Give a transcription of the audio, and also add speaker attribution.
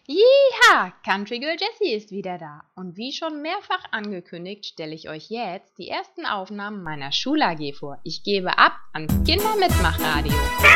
Speaker 1: Jeha! Country Girl Jessie ist wieder da. Und wie schon mehrfach angekündigt, stelle ich euch jetzt die ersten Aufnahmen meiner Schul-AG vor. Ich gebe ab ans Kindermitmachradio.